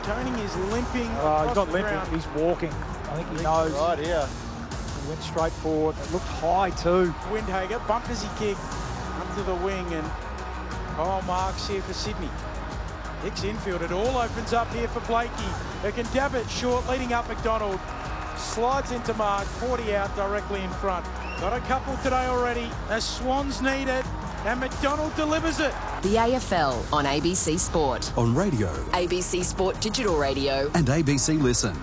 Koning is limping. He's across not the limping, ground. he's walking. I think he knows. Right here. He went straight forward. It looked high too. Windhager, bumpers he kick under the wing, and Marks here for Sydney. Hicks infield, it all opens up here for Blakey. They can dab it short, leading up McDonald. Slides into Mark, 40 out directly in front. Got a couple today already. The Swans need it, and McDonald delivers it. The AFL on ABC Sport. On radio. ABC Sport Digital Radio. And ABC Listen.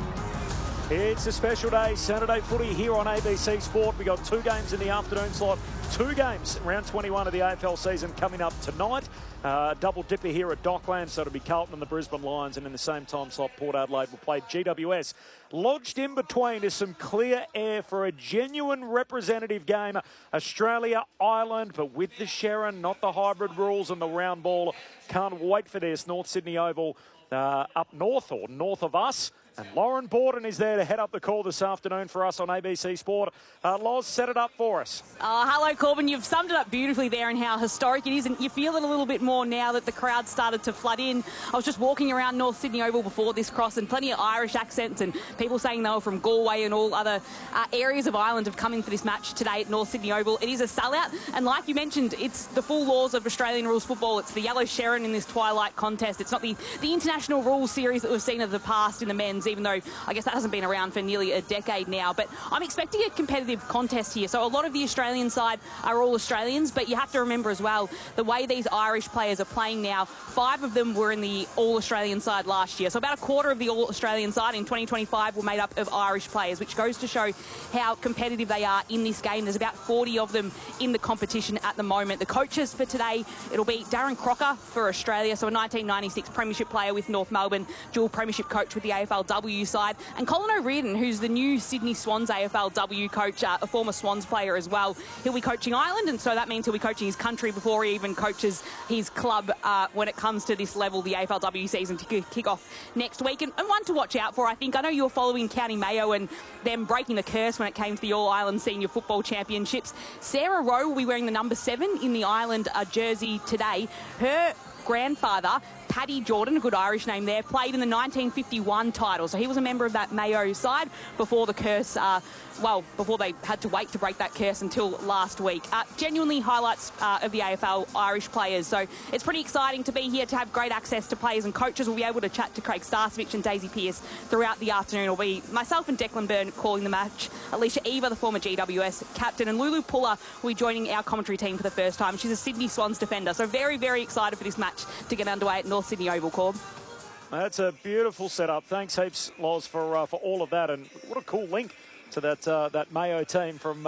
It's a special day, Saturday footy here on ABC Sport. We got 2 games in the afternoon slot. 2 games, round 21 of the AFL season coming up tonight. Double dipper here at Dockland, so it'll be Carlton and the Brisbane Lions, and in the same time slot, Port Adelaide will play GWS. Lodged in between is some clear air for a genuine representative game. Australia, Ireland, but with the Sherrin, not the hybrid rules and the round ball. Can't wait for this. North Sydney Oval up north, or north of us. And Lauren Borden is there to head up the call this afternoon for us on ABC Sport. Loz, set it up for us. Hello, Corbin. You've summed it up beautifully there and how historic it is, and you feel it a little bit more now that the crowd started to flood in. I was just walking around North Sydney Oval before this cross, and plenty of Irish accents and people saying they were from Galway and all other areas of Ireland have come in for this match today at North Sydney Oval. It is a sellout, and like you mentioned, it's the full laws of Australian rules football. It's the yellow Sherrin in this twilight contest. It's not the international rules series that we've seen of the past in the men's, even though I guess that hasn't been around for nearly a decade now. But I'm expecting a competitive contest here. So a lot of the Australian side are all Australians, but you have to remember as well, the way these Irish players are playing now, 5 of them were in the All-Australian side last year. So about a quarter of the All-Australian side in 2025 were made up of Irish players, which goes to show how competitive they are in this game. There's about 40 of them in the competition at the moment. The coaches for today, it'll be Darren Crocker for Australia, so a 1996 premiership player with North Melbourne, dual premiership coach with the AFLW side, and Colin O'Riordan, who's the new Sydney Swans AFLW coach, a former Swans player as well. He'll be coaching Ireland, and so that means he'll be coaching his country before he even coaches his club when it comes to this level, the AFLW season, to kick off next week. And one to watch out for, I think. I know you're following County Mayo and them breaking the curse when it came to the All-Ireland Senior Football Championships. Sarah Rowe will be wearing the number 7 in the Ireland jersey today. Her grandfather, Paddy Jordan, a good Irish name there, played in the 1951 title. So he was a member of that Mayo side before the curse, before they had to wait to break that curse until last week. Genuinely highlights of the AFL Irish players. So it's pretty exciting to be here, to have great access to players and coaches. We'll be able to chat to Craig Starcevich and Daisy Pearce throughout the afternoon. It'll be myself and Declan Byrne calling the match. Alicia Eva, the former GWS captain, and Lulu Puller will be joining our commentary team for the first time. She's a Sydney Swans defender. So very, very excited for this match to get underway at North Sydney Oval, Corb. That's a beautiful setup. Thanks heaps, Loz, for all of that. And what a cool link to that Mayo team from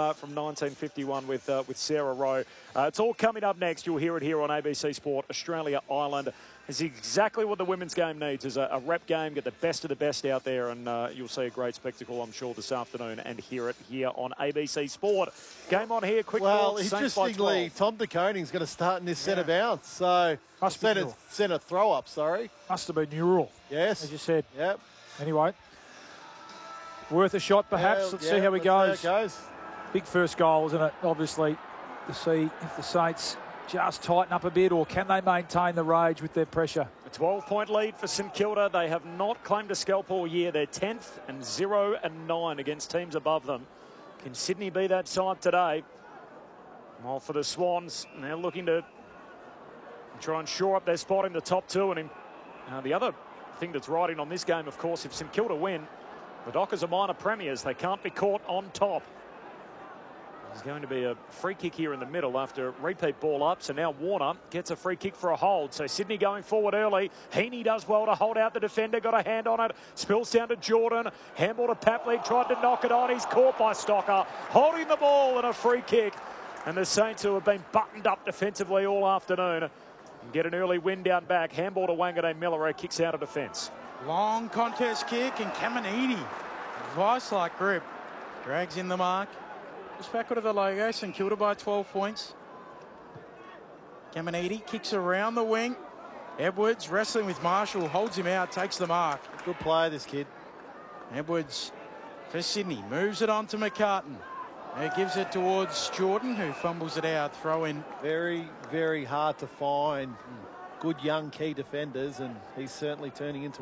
1951 with Sarah Rowe. It's all coming up next. You'll hear it here on ABC Sport. Australia, Ireland is exactly what the women's game needs, is a rep game, get the best of the best out there, and you'll see a great spectacle, I'm sure, this afternoon, and hear it here on ABC Sport. Game on here, quick. Well, interestingly, Tom De Koning's going to start in this centre bounce, so centre throw up, sorry. Must have been neural. Yes. As you said. Yep. Anyway, worth a shot perhaps. Let's see how he goes. How it goes. Big first goal, isn't it? Obviously, to see if the Saints just tighten up a bit, or can they maintain the rage with their pressure? A 12-point lead for St Kilda. They have not claimed a scalp all year. They're 10th and 0-9 against teams above them. Can Sydney be that side today? Well, for the Swans, they're looking to try and shore up their spot in the top 2. And the other thing that's riding on this game, of course, if St Kilda win, the Dockers are minor premiers. They can't be caught on top. There's going to be a free kick here in the middle after a repeat ball up. So now Warner gets a free kick for a hold. So Sydney going forward early. Heaney does well to hold out the defender. Got a hand on it. Spills down to Jordan. Handball to Papley. Tried to knock it on. He's caught by Stocker. Holding the ball and a free kick. And the Saints, who have been buttoned up defensively all afternoon, get an early win down back. Handball to Wanganeen Miller. Kicks out of defence. Long contest kick, and Caminiti, vice-like grip, drags in the mark. Just back to the logo. St Kilda by 12 points. Caminiti kicks around the wing. Edwards wrestling with Marshall, holds him out, takes the mark. Good player, this kid. Edwards for Sydney, moves it on to McCartan. He gives it towards Jordan, who fumbles it out. Throw in. Very, very hard to find good young key defenders, and he's certainly turning into